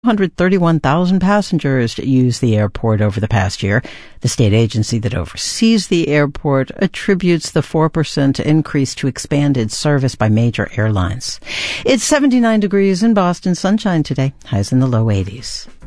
131,000 passengers used the airport over the past year. The state agency that oversees the airport attributes the 4% increase to expanded service by major airlines. It's 79 degrees in Boston, sunshine today, highs in the low 80s.